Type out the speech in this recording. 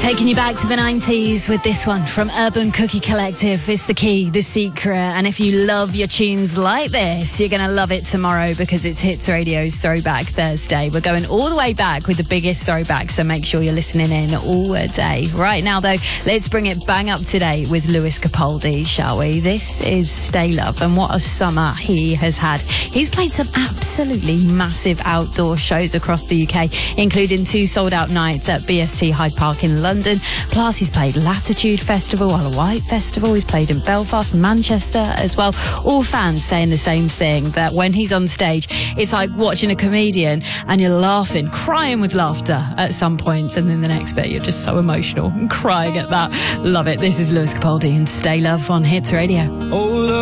Taking you back to the 90s with this one from Urban Cookie Collective. It's The Key, The Secret. And if you love your tunes like this, you're going to love it tomorrow because it's Hits Radio's Throwback Thursday. We're going all the way back with the biggest throwbacks, so make sure you're listening in all day. Right now, though, let's bring it bang up to date with Lewis Capaldi, shall we? This is Stay Love, and what a summer he has had. He's played some absolutely massive outdoor shows across the UK, including 2 sold-out nights at BST Hyde Park in London. Plus, he's played Latitude Festival, Isle of Wight Festival. He's played in Belfast, Manchester as well. All fans saying the same thing, that when he's on stage, it's like watching a comedian and you're laughing, crying with laughter at some points, and then the next bit you're just so emotional and crying at that. Love it. This is Lewis Capaldi and Stay Love on Hits Radio. Oh,